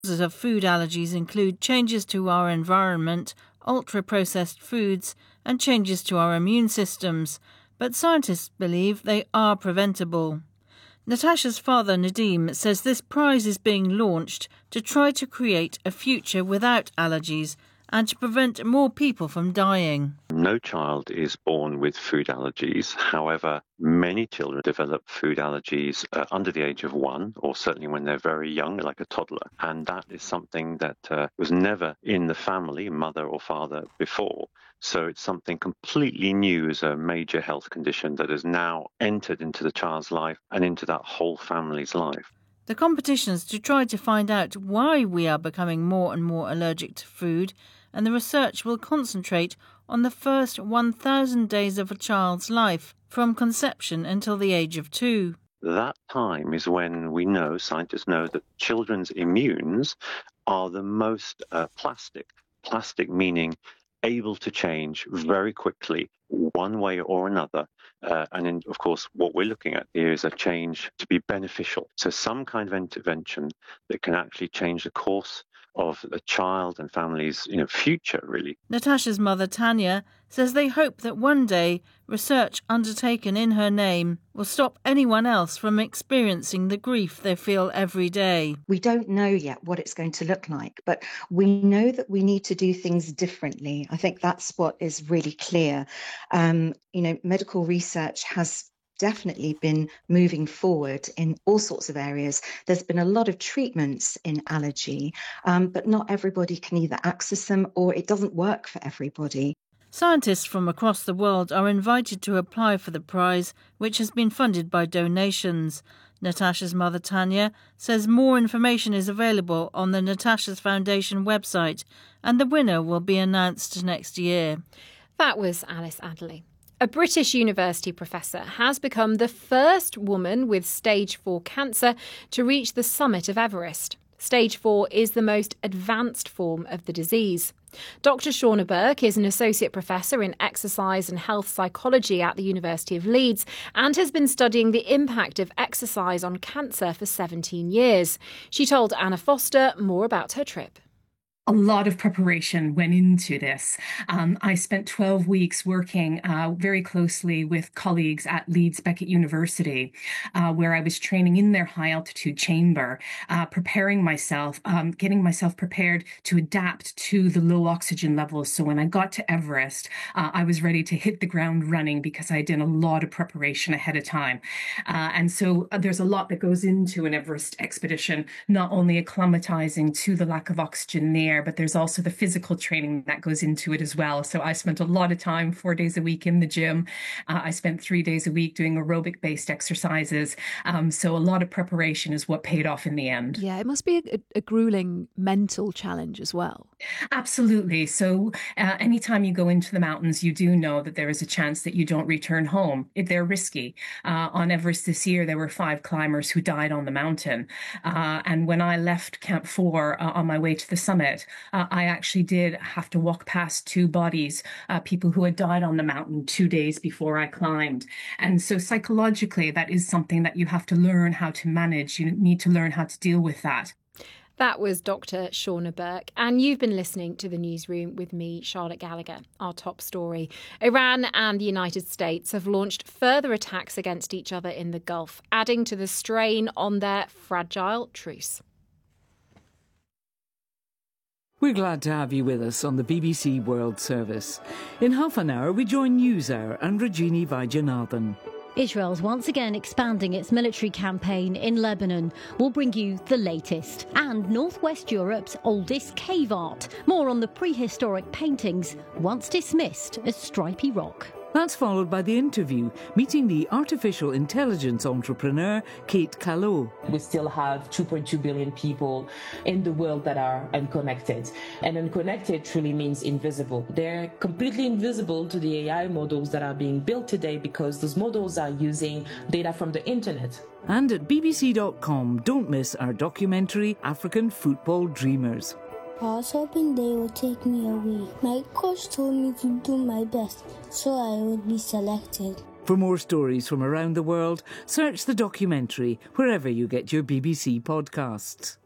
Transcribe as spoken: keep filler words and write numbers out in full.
Causes of food allergies include changes to our environment, ultra-processed foods, and changes to our immune systems, but scientists believe they are preventable. Natasha's father, Nadim, says this prize is being launched to try to create a future without allergies and to prevent more people from dying. No child is born with food allergies. However, many children develop food allergies uh, under the age of one, or certainly when they're very young, like a toddler. And that is something that uh, was never in the family, mother or father, before. So it's something completely new as a major health condition that has now entered into the child's life and into that whole family's life. The competitions to try to find out why we are becoming more and more allergic to food, and the research will concentrate on the first one thousand days of a child's life, from conception until the age of two. That time is when we know, scientists know, that children's immunes are the most uh, plastic. Plastic meaning able to change very quickly, one way or another. Uh, and in, of course, what we're looking at here is a change to be beneficial. So some kind of intervention that can actually change the course of a child and family's you know, future, really. Natasha's mother, Tanya, says they hope that one day research undertaken in her name will stop anyone else from experiencing the grief they feel every day. We don't know yet what it's going to look like, but we know that we need to do things differently. I think that's what is really clear. Um, you know, medical research has definitely been moving forward in all sorts of areas. There's been a lot of treatments in allergy, um, but not everybody can either access them or it doesn't work for everybody. Scientists from across the world are invited to apply for the prize, which has been funded by donations. Natasha's mother, Tanya, says more information is available on the Natasha's Foundation website, and the winner will be announced next year. That was Alice Adderley. A British university professor has become the first woman with stage four cancer to reach the summit of Everest. Stage four is the most advanced form of the disease. Doctor Shauna Burke is an associate professor in exercise and health psychology at the University of Leeds and has been studying the impact of exercise on cancer for seventeen years. She told Anna Foster more about her trip. A lot of preparation went into this. Um, I spent twelve weeks working uh, very closely with colleagues at Leeds Beckett University, uh, where I was training in their high altitude chamber, uh, preparing myself, um, getting myself prepared to adapt to the low oxygen levels. So when I got to Everest, uh, I was ready to hit the ground running because I did a lot of preparation ahead of time. Uh, and so uh, there's a lot that goes into an Everest expedition, not only acclimatizing to the lack of oxygen there, but there's also the physical training that goes into it as well. So I spent a lot of time, four days a week in the gym. Uh, I spent three days a week doing aerobic-based exercises. Um, so a lot of preparation is what paid off in the end. Yeah, it must be a, a grueling mental challenge as well. Absolutely. So uh, anytime you go into the mountains, you do know that there is a chance that you don't return home. They're risky. Uh, on Everest this year, there were five climbers who died on the mountain. Uh, and when I left Camp four uh, on my way to the summit, Uh, I actually did have to walk past two bodies, uh, people who had died on the mountain two days before I climbed. And so psychologically, that is something that you have to learn how to manage. You need to learn how to deal with that. That was Doctor Shauna Burke, and you've been listening to The Newsroom with me, Charlotte Gallagher. Our top story. Iran and the United States have launched further attacks against each other in the Gulf, adding to the strain on their fragile truce. We're glad to have you with us on the B B C World Service. In half an hour, we join NewsHour and Rajini Vaidyanathan. Israel's once again expanding its military campaign in Lebanon. We'll bring you the latest. And Northwest Europe's oldest cave art. More on the prehistoric paintings once dismissed as stripy rock. That's followed by the interview, meeting the artificial intelligence entrepreneur Kate Callot. We still have two point two billion people in the world that are unconnected. And unconnected truly means invisible. They're completely invisible to the A I models that are being built today because those models are using data from the internet. And at b b c dot com, don't miss our documentary, African Football Dreamers. I was hoping they would take me away. My coach told me to do my best so I would be selected. For more stories from around the world, search the documentary wherever you get your B B C podcasts.